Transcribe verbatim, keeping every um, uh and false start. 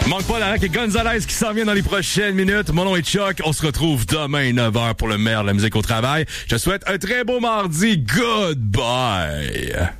Manque pas la et Gonzalez qui s'en vient dans les prochaines minutes. Mon nom est Chuck. On se retrouve demain neuf heures pour le meilleur de la musique au travail. Je te souhaite un très beau mardi. Goodbye.